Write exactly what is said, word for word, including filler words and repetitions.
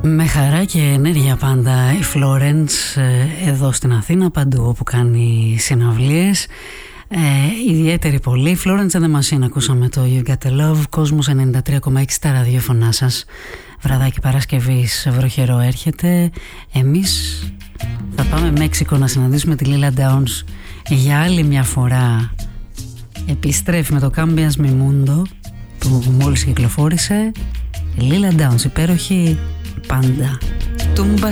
Με χαρά και ενέργεια πάντα η Florence εδώ στην Αθήνα, παντού όπου κάνει συναυλίες. Ε, ιδιαίτερη πολύ. Florence and the Machine ακούσαμε το You Got The Love. Κόσμος ενενήντα τρία κόμμα έξι στα ραδιόφωνά σας. Βραδάκι Παρασκευής, βροχερό έρχεται. Εμείς θα πάμε Μέξικο να συναντήσουμε τη Lila Downs για άλλη μια φορά. Επιστρέφει με το Cambias Mi Mundo που μόλις κυκλοφόρησε. Lila Downs, υπέροχη πάντα. Τούμπα